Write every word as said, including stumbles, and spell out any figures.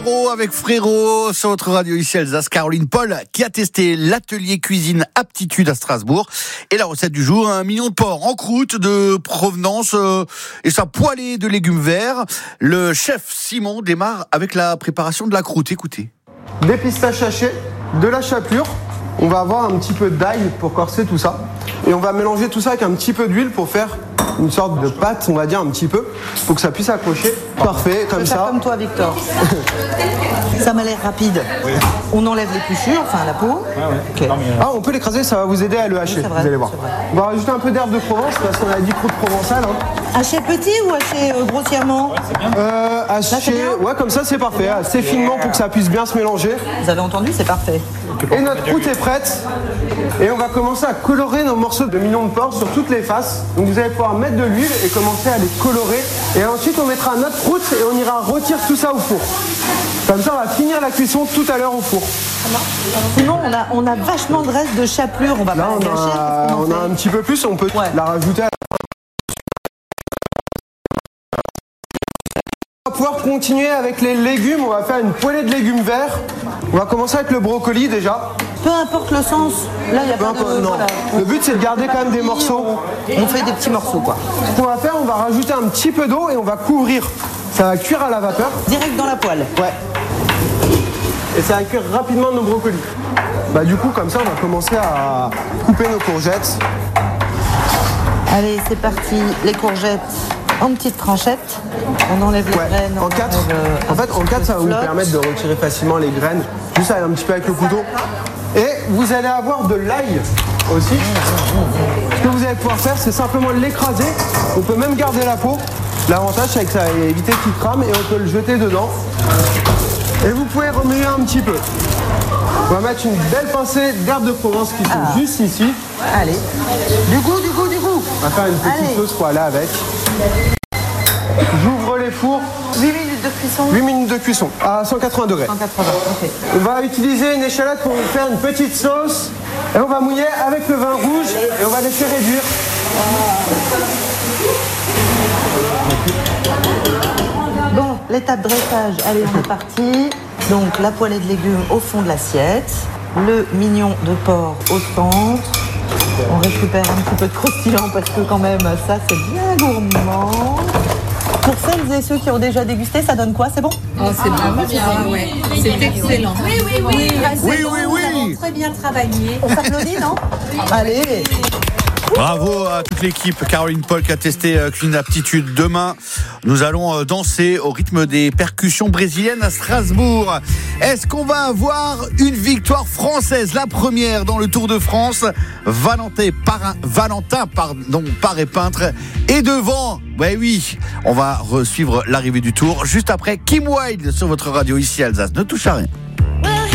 Avec Frérot sur votre radio ici Alsace, Caroline Paul qui a testé l'atelier cuisine aptitude à Strasbourg. Et la recette du jour, un mignon de porc en croûte de provenance euh, et sa poêlée de légumes verts. Le chef Simon démarre avec la préparation de la croûte. Écoutez. Des pistaches hachées, de la chapelure. On va avoir un petit peu d'ail pour corser tout ça. Et on va mélanger tout ça avec un petit peu d'huile pour faire une sorte de pâte, on va dire un petit peu, pour que ça puisse accrocher. Parfait, comme ça. Comme toi, Victor. Ça m'a l'air rapide. Oui. On enlève l'épluchure, enfin la peau. Ah, ouais. Okay. Ah, on peut l'écraser, ça va vous aider à le hacher. Oui, vrai, vous allez voir. On va rajouter un peu d'herbe de Provence parce qu'on a dit croûte provençale. Hein. Haché petit ou haché euh, grossièrement? Ouais, c'est bien. Euh, haché, Là, ouais, comme ça c'est parfait. Assez finement pour que ça puisse bien se mélanger. Vous avez entendu, c'est parfait. Et notre croûte est prête. Et on va commencer à colorer nos morceaux de mignon de porc sur toutes les faces. Donc vous allez pouvoir mettre de l'huile et commencer à les colorer. Et ensuite on mettra notre croûte et on ira retirer tout ça au four. Comme ça on va finir la cuisson tout à l'heure au four. Sinon on a, on a vachement de reste de chapelure. On va Là, pas on la gâcher. A, on, on a un petit peu plus, on peut ouais. la rajouter à la... On va pouvoir continuer avec les légumes. On va faire une poêlée de légumes verts. On va commencer avec le brocoli déjà. Peu importe le sens, là il n'y a pas de... Non. Voilà. Le but c'est de garder quand même des morceaux. On fait des petits morceaux quoi. Ce qu'on va faire, on va rajouter un petit peu d'eau et on va couvrir. Ça va cuire à la vapeur. Direct dans la poêle. Ouais. Et ça va cuire rapidement nos brocolis. Bah du coup comme ça on va commencer à couper nos courgettes. Allez c'est parti, les courgettes en petites tranchettes. On enlève les ouais. graines. En quatre. En fait en quatre ça va vous permettre de retirer facilement les graines. Juste aller un petit peu avec le couteau. Et vous allez avoir de l'ail aussi. Ce que vous allez pouvoir faire, c'est simplement l'écraser. On peut même garder la peau. L'avantage, c'est que ça va éviter qu'il crame et on peut le jeter dedans. Et vous pouvez remuer un petit peu. On va mettre une belle pincée d'herbes de Provence qui sont ah. juste ici. Allez. Du goût, du goût, du goût. On va faire une petite Allez. sauce pour aller avec. J'ouvre les fours. huit minutes de cuisson. huit minutes de cuisson à cent quatre-vingts degrés. cent quatre-vingts, ok. On va utiliser une échalote pour faire une petite sauce. Et on va mouiller avec le vin rouge et on va laisser réduire. Bon, l'étape dressage, allez, on est parti. Donc la poêlée de légumes au fond de l'assiette. Le mignon de porc au centre. On récupère un petit peu de croustillant parce que quand même, ça c'est bien gourmand. Pour celles et ceux qui ont déjà dégusté, ça donne quoi? C'est bon? Oh, c'est ah, vraiment bien, bien ouais. C'est excellent. Oui, oui, oui. Oui, oui, oui. oui. oui. Très bien travaillé. On s'applaudit, non? Oui. Allez. Bravo à toute l'équipe. Caroline Paul qui a testé euh, Cuisine Aptitude. Demain, nous allons euh, danser au rythme des percussions brésiliennes à Strasbourg. Est-ce qu'on va avoir une victoire française? La première dans le Tour de France. Valentin, par, Valentin pardon, Paré Peintre est devant. Ouais, oui, on va suivre l'arrivée du Tour juste après Kim Wilde sur votre radio ici Alsace. Ne touche à rien.